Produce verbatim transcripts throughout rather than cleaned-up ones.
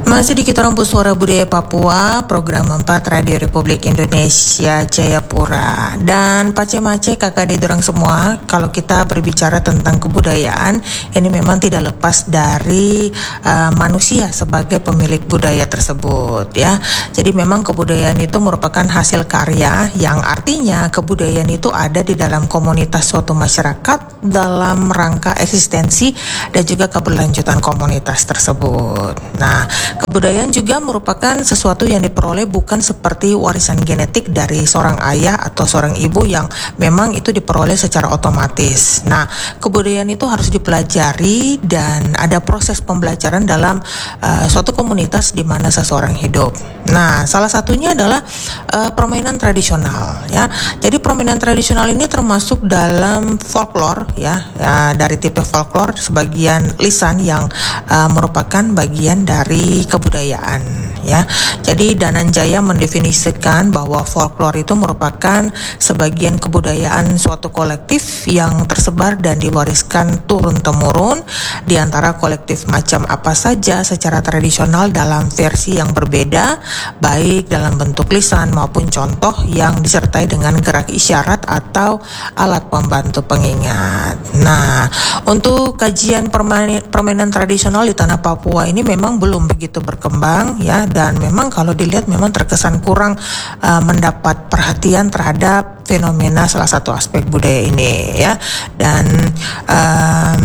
Masih di Kita Rembus Suara Budaya Papua, program empat Radio Republik Indonesia Jayapura. Dan pace-mace kakak di dorang semua, kalau kita berbicara tentang kebudayaan, ini memang tidak lepas dari uh, manusia sebagai pemilik budaya tersebut, ya. Jadi memang kebudayaan itu merupakan hasil karya, yang artinya kebudayaan itu ada di dalam komunitas suatu masyarakat dalam rangka eksistensi dan juga keberlanjutan komunitas tersebut. Nah, kebudayaan juga merupakan sesuatu yang diperoleh bukan seperti warisan genetik dari seorang ayah atau seorang ibu yang memang itu diperoleh secara otomatis. Nah, kebudayaan itu harus dipelajari dan ada proses pembelajaran dalam uh, suatu komunitas di mana seseorang hidup. Nah, salah satunya adalah uh, permainan tradisional, ya. Jadi permainan tradisional ini termasuk dalam folklore, ya, ya dari tipe folklore sebagian lisan yang uh, merupakan bagian dari kebudayaan, ya. Jadi Dananjaya mendefinisikan bahwa folklore itu merupakan sebagian kebudayaan suatu kolektif yang tersebar dan diwariskan turun-temurun di antara kolektif macam apa saja secara tradisional dalam versi yang berbeda, baik dalam bentuk lisan maupun contoh yang disertai dengan gerak isyarat atau alat pembantu pengingat. Nah, untuk kajian permainan, permainan tradisional di tanah Papua ini memang belum begitu berkembang, ya, dan memang kalau dilihat memang terkesan kurang uh, mendapat perhatian terhadap fenomena salah satu aspek budaya ini, ya. Dan um,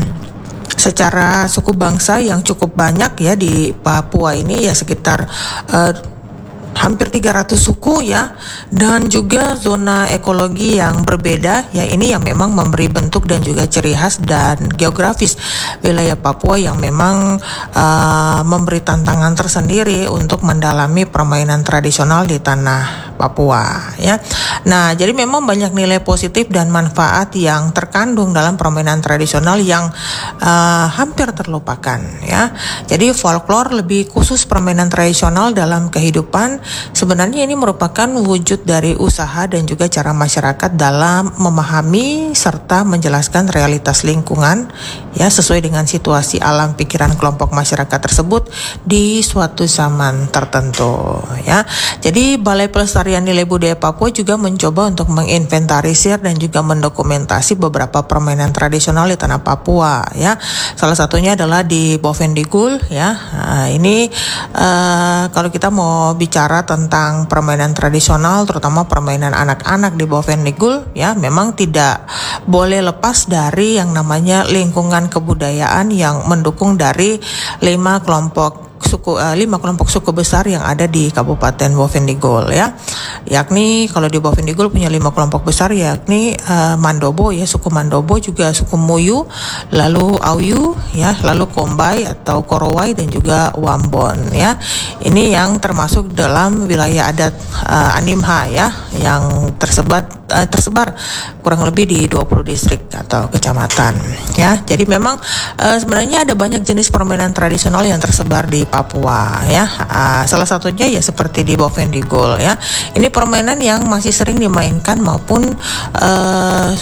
secara suku bangsa yang cukup banyak, ya, di Papua ini, ya, sekitar uh, hampir tiga ratus suku, ya, dan juga zona ekologi yang berbeda, ya. Ini yang memang memberi bentuk dan juga ciri khas dan geografis wilayah Papua yang memang uh, memberi tantangan tersendiri untuk mendalami permainan tradisional di tanah Papua, ya. Nah, jadi memang banyak nilai positif dan manfaat yang terkandung dalam permainan tradisional yang uh, hampir terlupakan, ya. Jadi folklore lebih khusus permainan tradisional dalam kehidupan. Sebenarnya ini merupakan wujud dari usaha dan juga cara masyarakat dalam memahami serta menjelaskan realitas lingkungan, ya, sesuai dengan situasi alam pikiran kelompok masyarakat tersebut di suatu zaman tertentu, ya. Jadi Balai Pelestarian Nilai Budaya Papua juga mencoba untuk menginventarisir dan juga mendokumentasi beberapa permainan tradisional di tanah Papua, ya. Salah satunya adalah di Bovendigul, ya. Nah, ini uh, kalau kita mau bicara tentang permainan tradisional, terutama permainan anak-anak di Bovendigul, ya, memang tidak boleh lepas dari yang namanya lingkungan kebudayaan yang mendukung dari lima kelompok suku uh, lima kelompok suku besar yang ada di Kabupaten Bovendigul, ya. Yakni kalau di Bovendigul punya lima kelompok besar, yakni uh, Mandobo, ya, suku Mandobo, juga suku Muyu, lalu Auyu, ya, lalu Kombay atau Korowai, dan juga Wambon, ya. Ini yang termasuk dalam wilayah adat uh, Animha, ya, yang tersebar uh, tersebar kurang lebih di dua puluh distrik atau kecamatan, ya. Jadi memang uh, sebenarnya ada banyak jenis permainan tradisional yang tersebar di Papua, ya. Uh, salah satunya ya seperti di Bovendigul, ya. Ini permainan yang masih sering dimainkan maupun uh,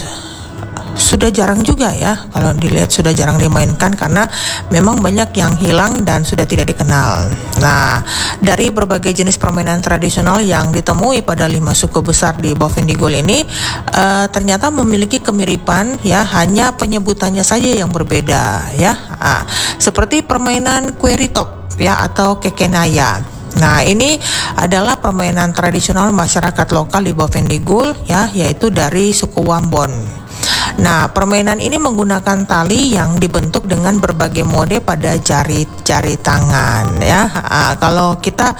sudah jarang juga, ya, kalau dilihat sudah jarang dimainkan karena memang banyak yang hilang dan sudah tidak dikenal. Nah, dari berbagai jenis permainan tradisional yang ditemui pada lima suku besar di Bovendigul ini uh, ternyata memiliki kemiripan, ya, hanya penyebutannya saja yang berbeda, ya. Uh, seperti permainan Kweritop, ya, atau Kekenaya. Nah, ini adalah permainan tradisional masyarakat lokal di Bovendigul, ya, yaitu dari suku Wambon. Nah, permainan ini menggunakan tali yang dibentuk dengan berbagai mode pada jari-jari tangan, ya. Uh, kalau kita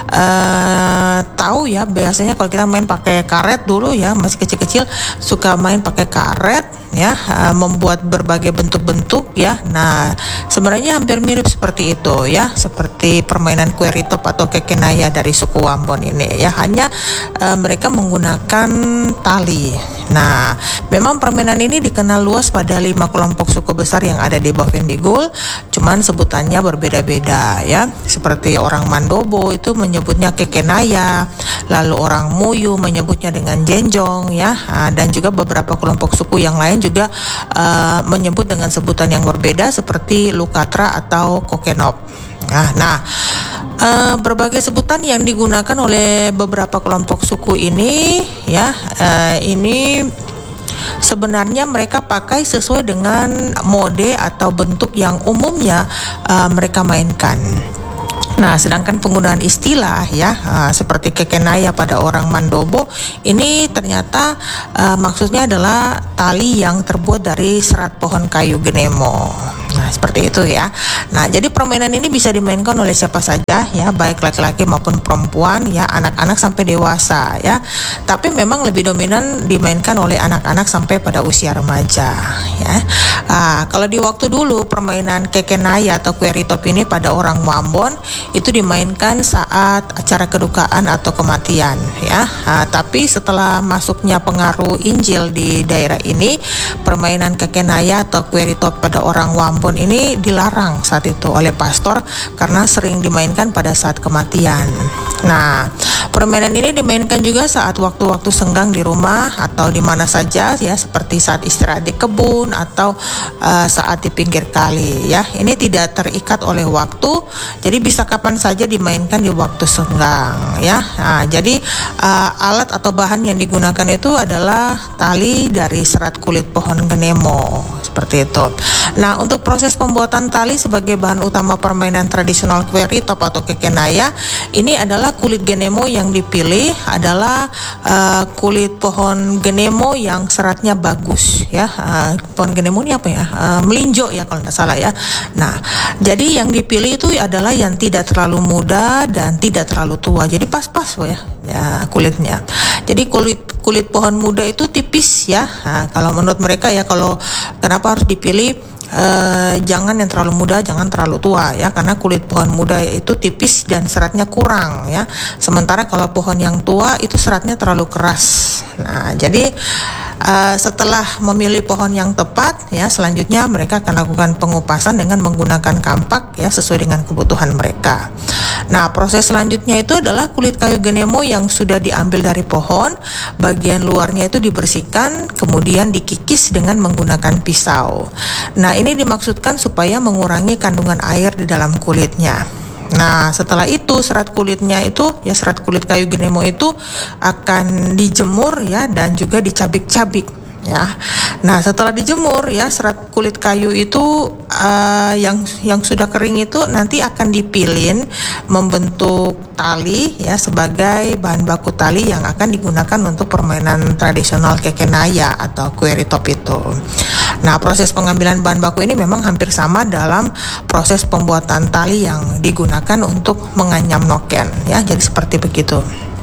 uh, tahu, ya, biasanya kalau kita main pakai karet dulu, ya, masih kecil-kecil suka main pakai karet, ya, uh, membuat berbagai bentuk-bentuk, ya. Nah, sebenarnya hampir mirip seperti itu, ya, seperti permainan Kweritop atau Kekenaya dari suku Wambon ini, ya, hanya uh, mereka menggunakan tali. Nah, memang permainan ini dikenal luas pada lima kelompok suku besar yang ada di Bovendigul, cuman sebutannya berbeda-beda, ya. Seperti orang Mandobo itu menyebutnya Kekenaya, lalu orang Muyu menyebutnya dengan Jenjong, ya, dan juga beberapa kelompok suku yang lain juga uh, menyebut dengan sebutan yang berbeda seperti Lukatra atau Kokenop. Nah, nah uh, berbagai sebutan yang digunakan oleh beberapa kelompok suku ini, ya, uh, ini sebenarnya mereka pakai sesuai dengan mode atau bentuk yang umumnya uh, mereka mainkan. Nah, sedangkan penggunaan istilah ya uh, seperti kekenaya pada orang Mandobo ini ternyata uh, maksudnya adalah tali yang terbuat dari serat pohon kayu genemo. Nah, seperti itu ya. Nah, jadi permainan ini bisa dimainkan oleh siapa saja ya, baik laki-laki maupun perempuan ya, anak-anak sampai dewasa ya. Tapi memang lebih dominan dimainkan oleh anak-anak sampai pada usia remaja ya. Uh, kalau di waktu dulu permainan kekenaya atau kueritop ini pada orang Mambon itu dimainkan saat acara kedukaan atau kematian ya. Uh, tapi setelah masuknya pengaruh Injil di daerah ini, permainan kekenaya atau kueritop pada orang Mambon ini dilarang saat itu oleh pastor karena sering dimainkan pada saat kematian. Nah, permainan ini dimainkan juga saat waktu-waktu senggang di rumah atau di mana saja ya, seperti saat istirahat di kebun atau uh, saat di pinggir kali ya. Ini tidak terikat oleh waktu, jadi bisa kapan saja dimainkan di waktu senggang ya. Nah, jadi uh, alat atau bahan yang digunakan itu adalah tali dari serat kulit pohon genemo seperti itu. Nah, untuk proses pembuatan tali sebagai bahan utama permainan tradisional kueritop atau kekenaya ini adalah kulit genemo yang dipilih adalah uh, kulit pohon genemo yang seratnya bagus ya. Uh, pohon genemo ini apa ya? Uh, melinjo ya kalau tidak salah ya. Nah, jadi yang dipilih itu adalah yang tidak terlalu muda dan tidak terlalu tua. Jadi pas-pas ya, ya kulitnya. Jadi kulit kulit pohon muda itu tipis ya. Nah, kalau menurut mereka ya, kalau kenapa harus dipilih Uh, jangan yang terlalu muda, jangan terlalu tua ya, karena kulit pohon muda itu tipis dan seratnya kurang ya. Sementara kalau pohon yang tua itu seratnya terlalu keras. Nah, jadi uh, setelah memilih pohon yang tepat ya, selanjutnya mereka akan lakukan pengupasan dengan menggunakan kampak ya, sesuai dengan kebutuhan mereka. Nah, proses selanjutnya itu adalah kulit kayu genemo yang sudah diambil dari pohon, bagian luarnya itu dibersihkan, kemudian dikikis dengan menggunakan pisau. Nah, ini dimaksudkan supaya mengurangi kandungan air di dalam kulitnya. Nah, setelah itu serat kulitnya itu ya, serat kulit kayu genemo itu akan dijemur ya, dan juga dicabik-cabik ya. Nah, setelah dijemur ya, serat kulit kayu itu uh, yang yang sudah kering itu nanti akan dipilin membentuk tali ya, sebagai bahan baku tali yang akan digunakan untuk permainan tradisional kekenaya atau kueritop itu. Nah, proses pengambilan bahan baku ini memang hampir sama dalam proses pembuatan tali yang digunakan untuk menganyam noken ya, jadi seperti begitu.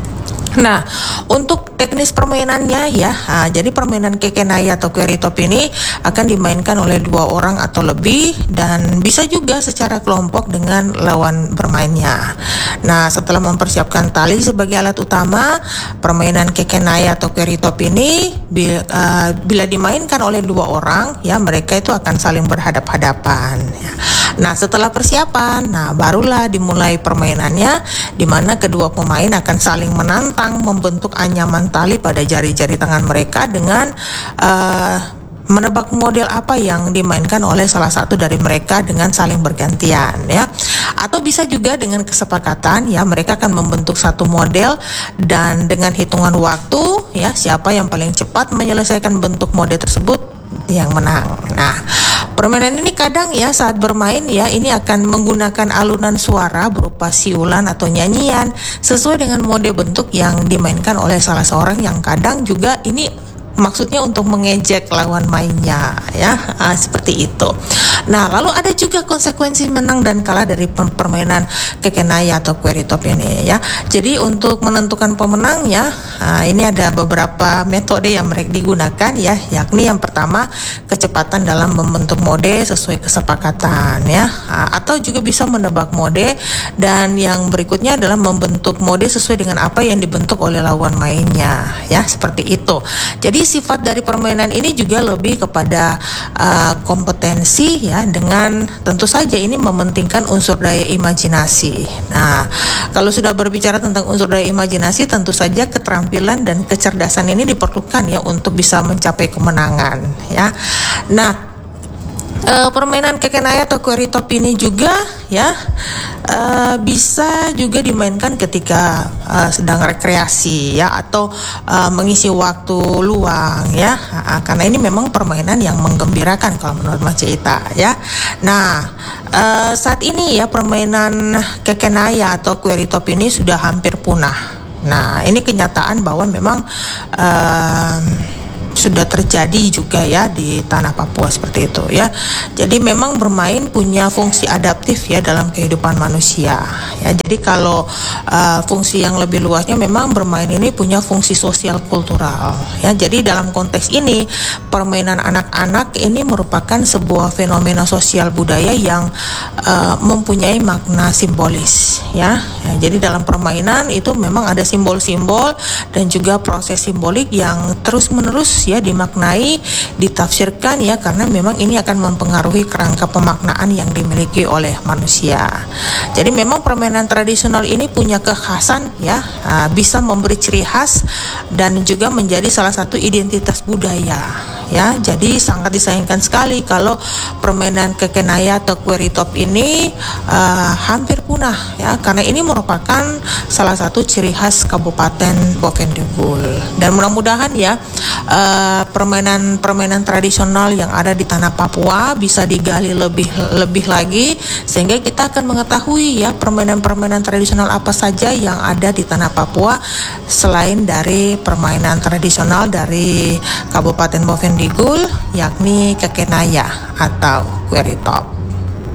Nah, untuk teknis permainannya ya, nah, jadi permainan kekenaya atau kueritop ini akan dimainkan oleh dua orang atau lebih, dan bisa juga secara kelompok dengan lawan bermainnya. Nah, setelah mempersiapkan tali sebagai alat utama, permainan kekenaya atau kueritop ini bila, uh, bila dimainkan oleh dua orang ya, mereka itu akan saling berhadap-hadapan ya. Nah, setelah persiapan, nah barulah dimulai permainannya, di mana kedua pemain akan saling menantang membentuk anyaman tali pada jari-jari tangan mereka dengan uh, menebak model apa yang dimainkan oleh salah satu dari mereka dengan saling bergantian ya. Atau bisa juga dengan kesepakatan ya, mereka akan membentuk satu model dan dengan hitungan waktu ya, siapa yang paling cepat menyelesaikan bentuk model tersebut yang menang. Nah, permainan ini kadang ya saat bermain ya, ini akan menggunakan alunan suara berupa siulan atau nyanyian sesuai dengan mode bentuk yang dimainkan oleh salah seorang, yang kadang juga ini maksudnya untuk mengejek lawan mainnya ya, ah, seperti itu. Nah, lalu ada juga konsekuensi menang dan kalah dari permainan kekenaya atau kueritop ini ya. Jadi untuk menentukan pemenangnya, ah, ini ada beberapa metode yang mereka digunakan ya, yakni yang pertama kecepatan dalam membentuk mode sesuai kesepakatan ya, ah, atau juga bisa menebak mode, dan yang berikutnya adalah membentuk mode sesuai dengan apa yang dibentuk oleh lawan mainnya ya, seperti itu. Jadi sifat dari permainan ini juga lebih kepada uh, kompetensi ya, dengan tentu saja ini mementingkan unsur daya imajinasi. Nah, kalau sudah berbicara tentang unsur daya imajinasi, tentu saja keterampilan dan kecerdasan ini diperlukan ya untuk bisa mencapai kemenangan ya. Nah, Uh, permainan kekenaya atau kueritop ini juga ya uh, bisa juga dimainkan ketika uh, sedang rekreasi ya atau uh, mengisi waktu luang ya, uh, karena ini memang permainan yang menggembirakan kalau menurut Mas Cita ya. Nah uh, saat ini ya permainan kekenaya atau kueritop ini sudah hampir punah. Nah ini kenyataan bahwa memang uh, sudah terjadi juga ya di tanah Papua seperti itu ya. Jadi memang bermain punya fungsi adaptif ya dalam kehidupan manusia ya. Jadi kalau uh, fungsi yang lebih luasnya memang bermain ini punya fungsi sosial kultural ya. Jadi dalam konteks ini permainan anak-anak ini merupakan sebuah fenomena sosial budaya yang uh, mempunyai makna simbolis ya. Ya. Jadi dalam permainan itu memang ada simbol-simbol dan juga proses simbolik yang terus-menerus ya dimaknai, ditafsirkan ya, karena memang ini akan mempengaruhi kerangka pemaknaan yang dimiliki oleh manusia. Jadi memang permainan tradisional ini punya kekhasan ya, uh, bisa memberi ciri khas dan juga menjadi salah satu identitas budaya ya. Jadi sangat disayangkan sekali kalau permainan kekenaya atau kueritop ini uh, hampir punah ya, karena ini merupakan salah satu ciri khas Kabupaten Bovendigul. Dan mudah-mudahan ya uh, permainan-permainan tradisional yang ada di tanah Papua bisa digali lebih lebih lagi sehingga kita akan mengetahui ya permainan-permainan tradisional apa saja yang ada di tanah Papua selain dari permainan tradisional dari Kabupaten Bovendigul yakni kekenaya atau kueritop.